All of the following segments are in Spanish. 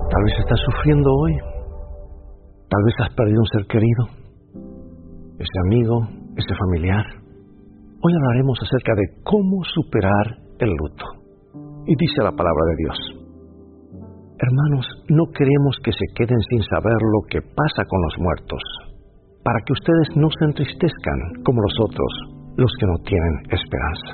Tal vez estás sufriendo hoy. Tal vez has perdido un ser querido, ese amigo, ese familiar. Hoy hablaremos acerca de cómo superar el luto. Y dice la palabra de Dios: hermanos, no queremos que se queden sin saber lo que pasa con los muertos, para que ustedes no se entristezcan como los otros, los que no tienen esperanza.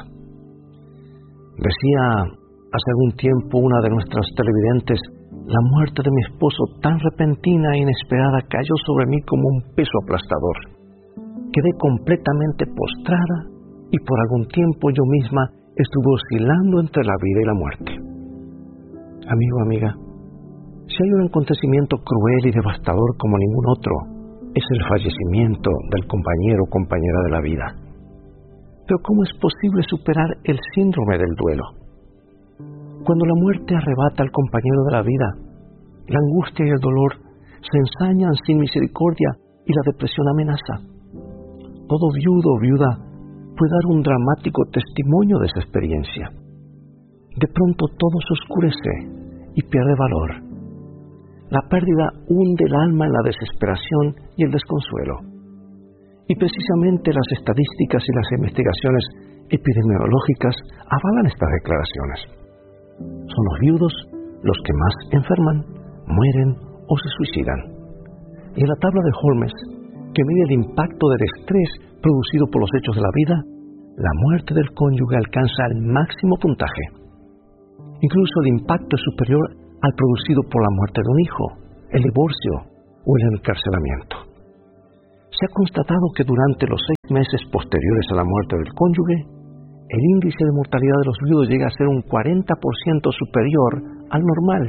Decía hace algún tiempo una de nuestras televidentes: la muerte de mi esposo, tan repentina e inesperada, cayó sobre mí como un peso aplastador. Quedé completamente postrada y por algún tiempo yo misma estuve oscilando entre la vida y la muerte. Amigo, amiga, si hay un acontecimiento cruel y devastador como ningún otro, es el fallecimiento del compañero o compañera de la vida. Pero ¿cómo es posible superar el síndrome del duelo? Cuando la muerte arrebata al compañero de la vida, la angustia y el dolor se ensañan sin misericordia y la depresión amenaza. Todo viudo o viuda puede dar un dramático testimonio de esa experiencia. De pronto todo se oscurece y pierde valor. La pérdida hunde el alma en la desesperación y el desconsuelo. Y precisamente las estadísticas y las investigaciones epidemiológicas avalan estas declaraciones. Son los viudos los que más enferman, mueren o se suicidan. Y en la tabla de Holmes, que mide el impacto del estrés producido por los hechos de la vida, la muerte del cónyuge alcanza el máximo puntaje. Incluso el impacto es superior al producido por la muerte de un hijo, el divorcio o el encarcelamiento. Se ha constatado que durante los 6 meses posteriores a la muerte del cónyuge, el índice de mortalidad de los viudos llega a ser un 40% superior al normal.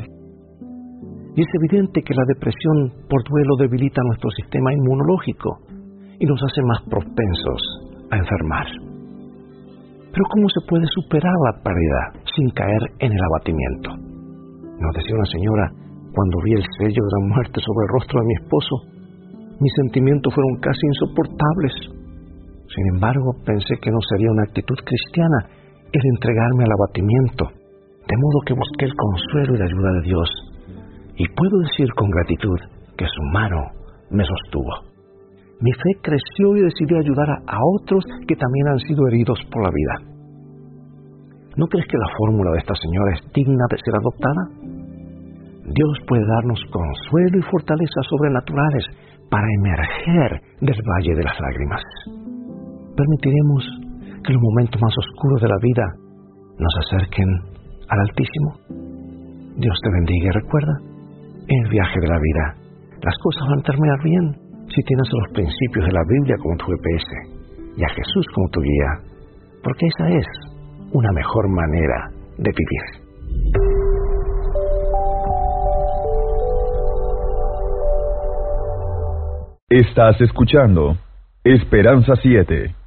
Y es evidente que la depresión por duelo debilita nuestro sistema inmunológico y nos hace más propensos a enfermar. Pero ¿cómo se puede superar la pérdida sin caer en el abatimiento? Nos decía una señora: cuando vi el sello de la muerte sobre el rostro de mi esposo, mis sentimientos fueron casi insoportables. Sin embargo, pensé que no sería una actitud cristiana el entregarme al abatimiento, de modo que busqué el consuelo y la ayuda de Dios. Y puedo decir con gratitud que su mano me sostuvo. Mi fe creció y decidí ayudar a otros que también han sido heridos por la vida. ¿No crees que la fórmula de esta señora es digna de ser adoptada? Dios puede darnos consuelo y fortaleza sobrenaturales para emerger del valle de las lágrimas. ¿Permitiremos que los momentos más oscuros de la vida nos acerquen al Altísimo? Dios te bendiga y recuerda, en el viaje de la vida, las cosas van a terminar bien si tienes los principios de la Biblia como tu GPS y a Jesús como tu guía, porque esa es una mejor manera de vivir. Estás escuchando Esperanza 7.